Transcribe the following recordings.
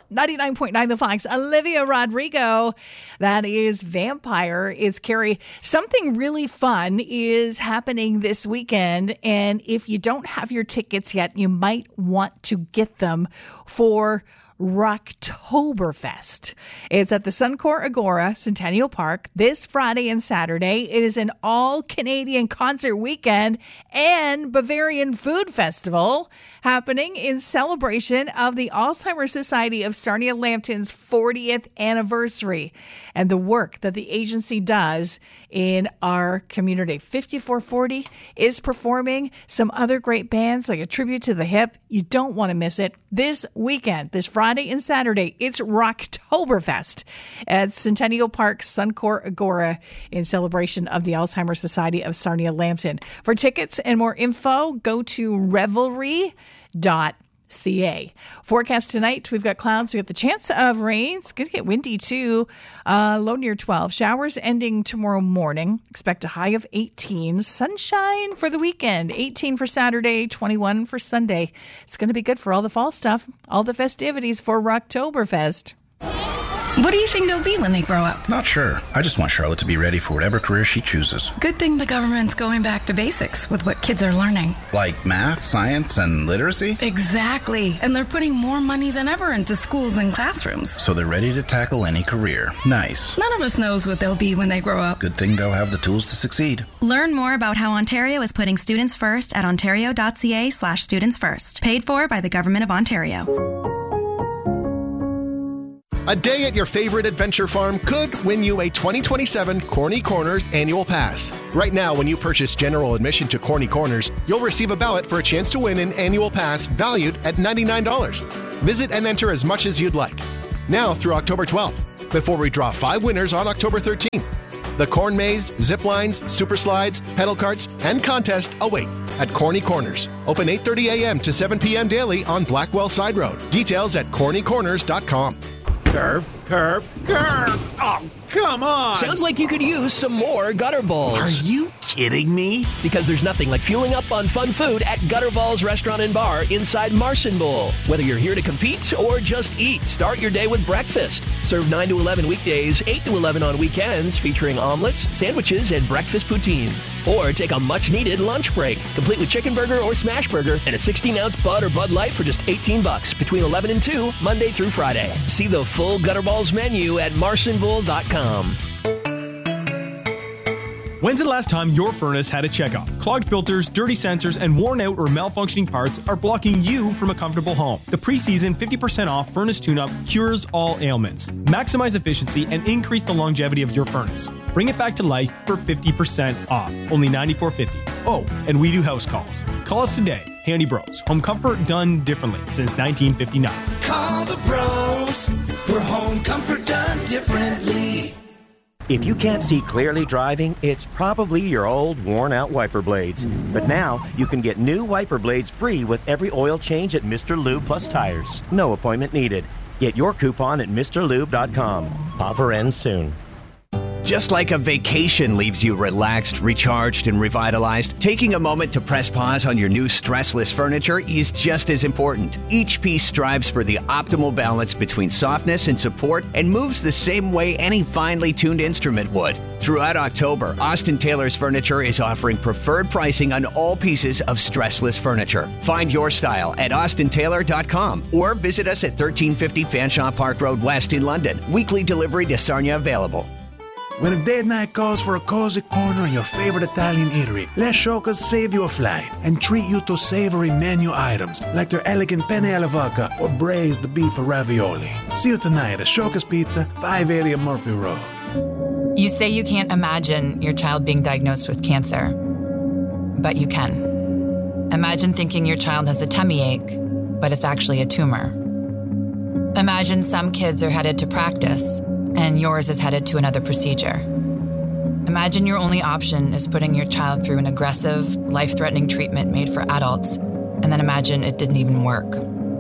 99.9 The Fox. Olivia Rodrigo. That is Vampire. It's Carrie. Something really fun is happening this weekend. And if you don't have your tickets yet, you might want to get them for Rocktoberfest. It's at the Suncor Agora, Centennial Park, this Friday and Saturday. It is an all-Canadian concert weekend and Bavarian Food Festival happening in celebration of the Alzheimer's Society of Sarnia-Lambton's 40th anniversary and the work that the agency does in our community. 5440 is performing some other great bands like A Tribute to the Hip. You don't want to miss it. This weekend, this Friday and Saturday, it's Rocktoberfest at Centennial Park, Suncor Agora in celebration of the Alzheimer's Society of Sarnia-Lambton. For tickets and more info, go to revelry.ca. Forecast tonight, we've got clouds. We've got the chance of rain. It's going to get windy too. Low near 12. Showers ending tomorrow morning. Expect a high of 18. Sunshine for the weekend. 18 for Saturday, 21 for Sunday. It's going to be good for all the fall stuff, all the festivities for Rocktoberfest. What do you think they'll be when they grow up? Not sure. I just want Charlotte to be ready for whatever career she chooses. Good thing the government's going back to basics with what kids are learning. Like math, science, and literacy? Exactly. And they're putting more money than ever into schools and classrooms. So they're ready to tackle any career. Nice. None of us knows what they'll be when they grow up. Good thing they'll have the tools to succeed. Learn more about how Ontario is putting students first at ontario.ca/studentsfirst. Paid for by the Government of Ontario. A day at your favorite adventure farm could win you a 2027 Corny Corners annual pass. Right now, when you purchase general admission to Corny Corners, you'll receive a ballot for a chance to win an annual pass valued at $99. Visit and enter as much as you'd like. Now through October 12th, before we draw 5 winners on October 13th. The corn maze, zip lines, super slides, pedal carts, and contest await at Corny Corners. Open 8:30 a.m. to 7 p.m. daily on Blackwell Side Road. Details at cornycorners.com. Curve. Oh, come on. Sounds like you could use some more Gutter Balls. Are you kidding me? Because there's nothing like fueling up on fun food at Gutter Balls Restaurant and Bar inside Marson Bowl. Whether you're here to compete or just eat, start your day with breakfast. Served 9 to 11 weekdays, 8 to 11 on weekends, featuring omelets, sandwiches, and breakfast poutine. Or take a much-needed lunch break, complete with chicken burger or smash burger and a 16-ounce Bud or Bud Light for just $18 between 11 and 2, Monday through Friday. See the full Gutter Balls menu at marsonbowl.com. When's the last time your furnace had a checkup? Clogged filters, dirty sensors, and worn out or malfunctioning parts are blocking you from a comfortable home. The preseason 50% off furnace tune-up cures all ailments. Maximize efficiency and increase the longevity of your furnace. Bring it back to life for 50% off. Only $94.50. Oh, and we do house calls. Call us today. Handy Bros. Home comfort done differently since 1959. Call the bros for home comfort done differently. If you can't see clearly driving, it's probably your old, worn-out wiper blades. But now, you can get new wiper blades free with every oil change at Mr. Lube Plus Tires. No appointment needed. Get your coupon at MrLube.com. Offer ends soon. Just like a vacation leaves you relaxed, recharged, and revitalized, taking a moment to press pause on your new stressless furniture is just as important. Each piece strives for the optimal balance between softness and support and moves the same way any finely tuned instrument would. Throughout October, Austin Taylor's Furniture is offering preferred pricing on all pieces of stressless furniture. Find your style at austintaylor.com or visit us at 1350 Fanshawe Park Road West in London. Weekly delivery to Sarnia available. When a date night calls for a cozy corner in your favorite Italian eatery, let Showcase save you a flight and treat you to savory menu items like their elegant penne alla vodka or braised beef ravioli. See you tonight at Showcase Pizza, 580 Murphy Road. You say you can't imagine your child being diagnosed with cancer, but you can. Imagine thinking your child has a tummy ache, but it's actually a tumor. Imagine some kids are headed to practice, and yours is headed to another procedure. Imagine your only option is putting your child through an aggressive, life-threatening treatment made for adults, and then imagine it didn't even work.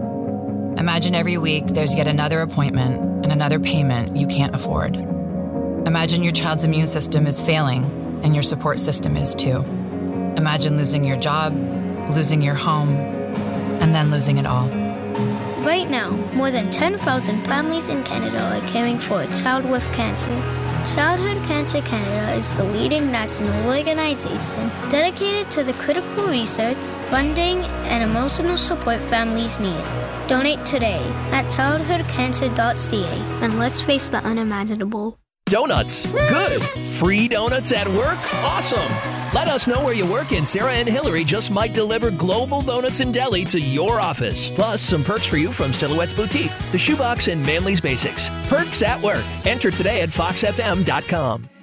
Imagine every week there's yet another appointment and another payment you can't afford. Imagine your child's immune system is failing, and your support system is too. Imagine losing your job, losing your home, and then losing it all. Right now, more than 10,000 families in Canada are caring for a child with cancer. Childhood Cancer Canada is the leading national organization dedicated to the critical research, funding, and emotional support families need. Donate today at childhoodcancer.ca and let's face the unimaginable. Donuts. Good. Free donuts at work? Awesome. Let us know where you work and Sarah and Hillary just might deliver Global Donuts and Deli to your office. Plus, some perks for you from Silhouette's Boutique, The Shoebox, and Manly's Basics. Perks at work. Enter today at foxfm.com.